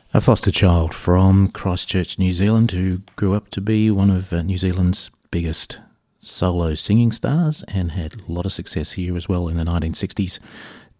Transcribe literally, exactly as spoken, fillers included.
A foster child from Christchurch, New Zealand, who grew up to be one of uh, New Zealand's biggest solo singing stars and had a lot of success here as well in the nineteen sixties.